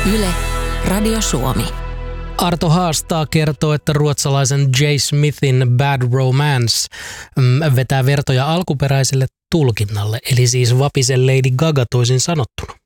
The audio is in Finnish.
Yle, Radio Suomi. Arto Haastaa kertoo, että ruotsalaisen J. Smithin Bad Romance vetää vertoja alkuperäiselle tulkinnalle, eli siis vapisen Lady Gaga toisin sanottuna.